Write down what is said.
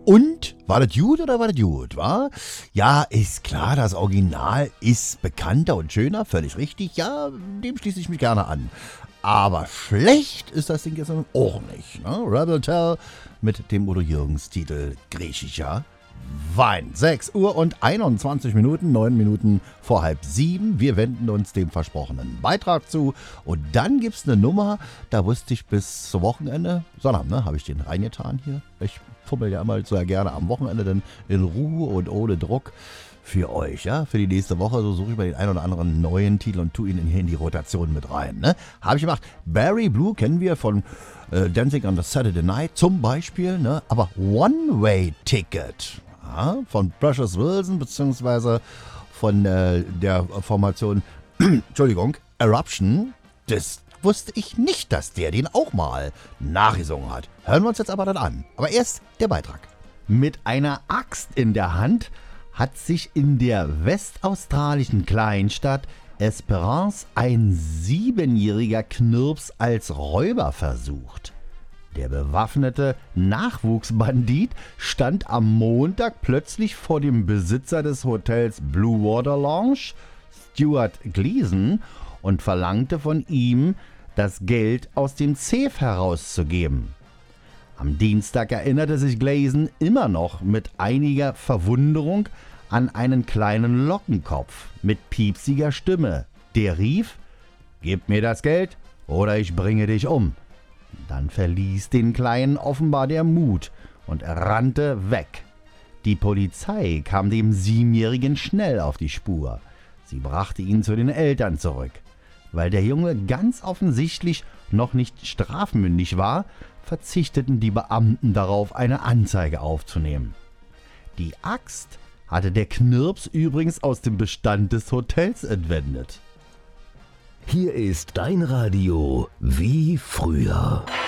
Und, war das gut oder war das gut, wa? Ja, ist klar, das Original ist bekannter und schöner, völlig richtig. Ja, dem schließe ich mich gerne an. Aber schlecht ist das Ding jetzt auch nicht. Ne? Rebel Tell mit dem Udo Jürgens Titel Griechischer Wein. 6 Uhr und 21 Minuten, 9 Minuten vor 6:30. Wir wenden uns dem versprochenen Beitrag zu. Und dann gibt es eine Nummer, da wusste ich bis zum Wochenende, Sonntag, ne, habe ich den reingetan hier. Ich fummel ja immer so gerne am Wochenende, dann in Ruhe und ohne Druck für euch, ja, für die nächste Woche. So suche ich mal den einen oder anderen neuen Titel und tue ihn hier in die Rotation mit rein, ne. Habe ich gemacht. Barry Blue kennen wir von Dancing on the Saturday Night zum Beispiel, ne, aber One-Way-Ticket, ja, von Precious Wilson beziehungsweise von der Formation, Entschuldigung, Eruption, das wusste ich nicht, dass der den auch mal nachgesungen hat. Hören wir uns jetzt aber dann an. Aber erst der Beitrag. Mit einer Axt in der Hand hat sich in der westaustralischen Kleinstadt Esperance ein 7-jähriger Knirps als Räuber versucht. Der bewaffnete Nachwuchsbandit stand am Montag plötzlich vor dem Besitzer des Hotels Blue Water Lounge, Stuart Gleason, und verlangte von ihm, das Geld aus dem Safe herauszugeben. Am Dienstag erinnerte sich Gleason immer noch mit einiger Verwunderung an einen kleinen Lockenkopf mit piepsiger Stimme. Der rief: »Gib mir das Geld oder ich bringe dich um.« Dann verließ den Kleinen offenbar der Mut und er rannte weg. Die Polizei kam dem 7-Jährigen schnell auf die Spur. Sie brachte ihn zu den Eltern zurück. Weil der Junge ganz offensichtlich noch nicht strafmündig war, verzichteten die Beamten darauf, eine Anzeige aufzunehmen. Die Axt hatte der Knirps übrigens aus dem Bestand des Hotels entwendet. Hier ist dein Radio wie früher.